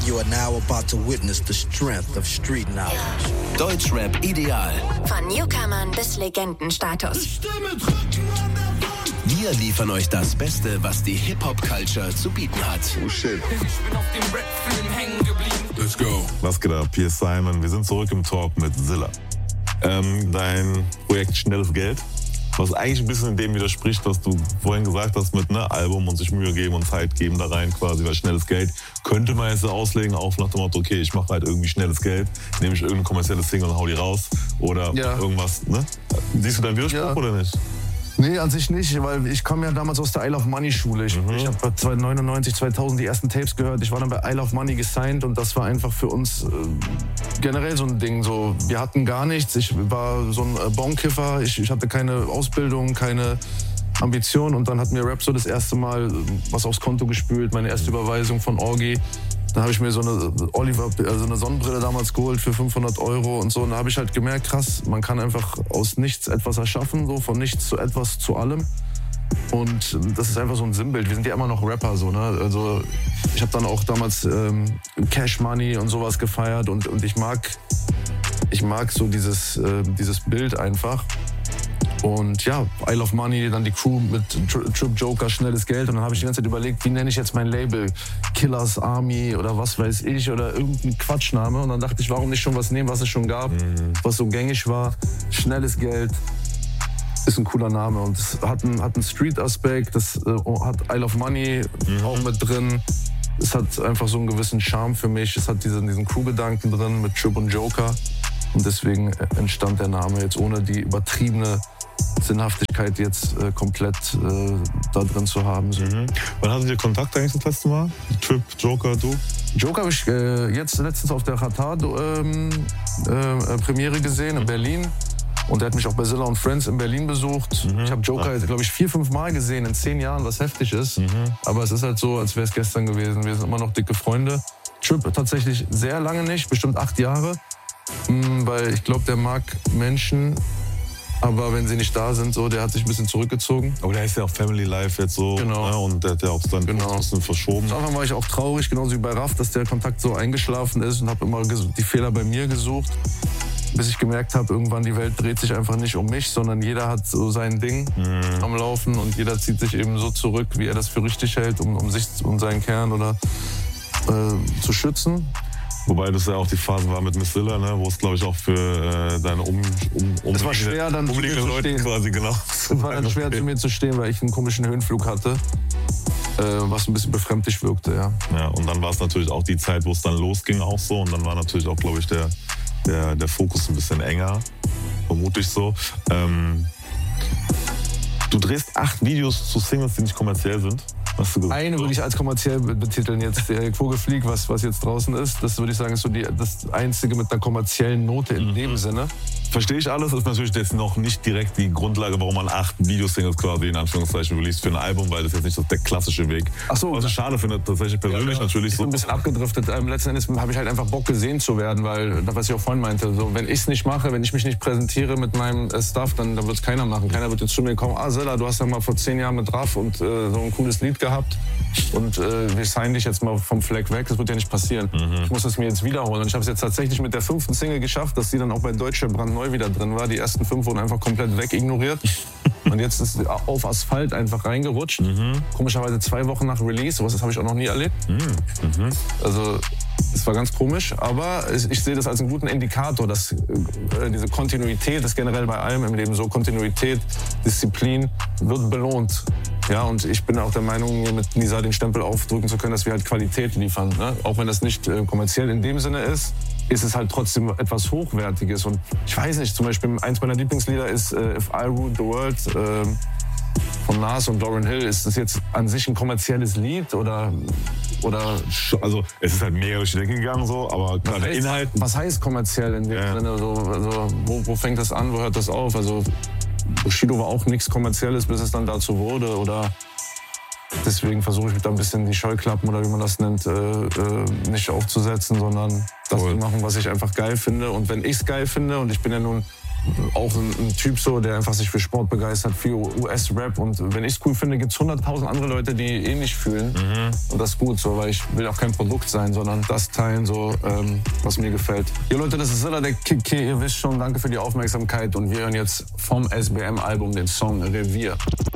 You are now about to witness the strength of street knowledge. Deutschrap ideal. Von Newcomern bis Legendenstatus. Wir liefern euch das Beste, was die Hip-Hop-Culture zu bieten hat. Oh shit. Ich bin auf dem Rap-Film hängen geblieben. Let's go. Was geht ab? Hier ist Simon. Wir sind zurück im Talk mit Zilla. Dein Projekt Schnelles Geld, was eigentlich ein bisschen in dem widerspricht, was du vorhin gesagt hast mit Album und sich Mühe geben und Zeit geben da rein quasi, weil schnelles Geld könnte man jetzt auslegen auf nach dem Motto, okay, ich mache halt irgendwie schnelles Geld, nehme ich irgendeine kommerzielle Single und hau die raus oder irgendwas, ne? Siehst du deinen Widerspruch oder nicht? Nee, an sich nicht, weil ich komme ja damals aus der Isle of Money Schule. Ich habe 1999, 2000 die ersten Tapes gehört. Ich war dann bei Isle of Money gesigned und das war einfach für uns generell so ein Ding. So, wir hatten gar nichts. Ich war so ein Bonkiffer. Ich hatte keine Ausbildung, keine Ambition und dann hat mir Rap so das erste Mal was aufs Konto gespült. Meine erste Überweisung von Orgi. Dann habe ich mir so eine Sonnenbrille damals geholt für 500 € und so. Und da habe ich halt gemerkt, krass, man kann einfach aus nichts etwas erschaffen, so von nichts zu etwas zu allem. Und das ist einfach so ein Sinnbild. Wir sind ja immer noch Rapper, so, ne? Also ich habe dann auch damals Cash Money und sowas gefeiert und ich mag so dieses Bild einfach. Und ja, Isle of Money, dann die Crew mit Trip Joker, Schnelles Geld. Und dann habe ich die ganze Zeit überlegt, wie nenne ich jetzt mein Label? Killers Army oder was weiß ich oder irgendein Quatschname. Und dann dachte ich, warum nicht schon was nehmen, was es schon gab, was so gängig war. Schnelles Geld ist ein cooler Name und es hat einen Street-Aspekt, das hat Isle of Money auch mit drin. Es hat einfach so einen gewissen Charme für mich. Es hat diesen Crew-Gedanken drin mit Trip und Joker. Und deswegen entstand der Name jetzt ohne die übertriebene Sinnhaftigkeit jetzt komplett da drin zu haben. So. Wann hattet ihr Kontakt eigentlich das letzte Mal? Trip, Joker, du? Joker habe ich jetzt letztens auf der Qatar Premiere gesehen in Berlin. Und er hat mich auch bei Zilla und Friends in Berlin besucht. Ich habe Joker, glaube ich, 4-5 Mal gesehen in 10 Jahren, was heftig ist. Aber es ist halt so, als wäre es gestern gewesen. Wir sind immer noch dicke Freunde. Trip tatsächlich sehr lange nicht, bestimmt 8 Jahre. Weil ich glaube, der mag Menschen, aber wenn sie nicht da sind, so, der hat sich ein bisschen zurückgezogen. Aber der ist ja auch Family Life jetzt so. Genau. Ne? Und der hat ja auch dann ein bisschen verschoben. Am Anfang war ich auch traurig, genauso wie bei Raff, dass der Kontakt so eingeschlafen ist und habe immer die Fehler bei mir gesucht. Bis ich gemerkt habe, irgendwann die Welt dreht sich einfach nicht um mich, sondern jeder hat so sein Ding am Laufen und jeder zieht sich eben so zurück, wie er das für richtig hält, um sich und seinen Kern oder zu schützen. Wobei das ja auch die Phase war mit Miss Zilla, ne, wo es, glaube ich, auch für deine es war schwer, dann umliegende Leute quasi, genau. Es war dann schwer, zu mir zu stehen, weil ich einen komischen Höhenflug hatte, was ein bisschen befremdlich wirkte, ja. Ja, und dann war es natürlich auch die Zeit, wo es dann losging auch so. Und dann war natürlich auch, glaube ich, der Fokus ein bisschen enger, vermute ich so. Du drehst 8 Videos zu Singles, die nicht kommerziell sind. Eine würde ich als kommerziell betiteln jetzt, der Vogelflieg, was jetzt draußen ist. Das würde ich sagen, ist so das einzige mit einer kommerziellen Note in dem Sinne. Verstehe ich alles, das ist natürlich jetzt noch nicht direkt die Grundlage, warum man 8 Videosingles quasi in Anführungszeichen released für ein Album, weil das jetzt nicht der klassische Weg. Ach so. Was ich schade finde, tatsächlich persönlich natürlich ich so. bin ein bisschen abgedriftet. Letzten Endes habe ich halt einfach Bock, gesehen zu werden, weil, was ich auch vorhin meinte, so, wenn ich es nicht mache, wenn ich mich nicht präsentiere mit meinem Stuff, dann wird es keiner machen. Keiner wird jetzt zu mir kommen, Zilla, du hast ja mal vor 10 Jahren mit Raff und so ein cooles Lied gehabt und wir signen dich jetzt mal vom Fleck weg. Das wird ja nicht passieren. Ich muss das mir jetzt wiederholen. Und ich habe es jetzt tatsächlich mit der 5. Single geschafft, dass sie dann auch bei Deutsche brandneu wieder drin war. Die ersten 5 wurden einfach komplett wegignoriert. Und jetzt ist sie auf Asphalt einfach reingerutscht. Komischerweise 2 Wochen nach Release. Sowas habe ich auch noch nie erlebt. Also es war ganz komisch, aber ich sehe das als einen guten Indikator, dass diese Kontinuität ist generell bei allem im Leben so. Kontinuität, Disziplin wird belohnt. Ja, und ich bin auch der Meinung, mir mit Nisa den Stempel aufdrücken zu können, dass wir halt Qualität liefern. Ne? Auch wenn das nicht kommerziell in dem Sinne ist es halt trotzdem etwas Hochwertiges. Und ich weiß nicht, zum Beispiel eins meiner Lieblingslieder ist If I Ruled the World von Nas und Lauryn Hill. Ist das jetzt an sich ein kommerzielles Lied oder? Also es ist halt mega durch die Decke gegangen so, aber klar, der Inhalt. Was heißt kommerziell in dem Sinne? Also, wo fängt das an, wo hört das auf? Also Bushido war auch nichts Kommerzielles, bis es dann dazu wurde, oder? Deswegen versuche ich da ein bisschen die Scheuklappen oder wie man das nennt, nicht aufzusetzen, sondern das zu machen, was ich einfach geil finde. Und wenn ich es geil finde, und ich bin ja nun auch ein Typ so, der einfach sich für Sport begeistert, für US-Rap. Und wenn ich es cool finde, gibt es 100.000 andere Leute, die ähnlich fühlen. Und das ist gut so, weil ich will auch kein Produkt sein, sondern das teilen, so, was mir gefällt. Jo Leute, das ist Zilla, der Kick. Ihr wisst schon, danke für die Aufmerksamkeit. Und wir hören jetzt vom SBM-Album den Song Revier.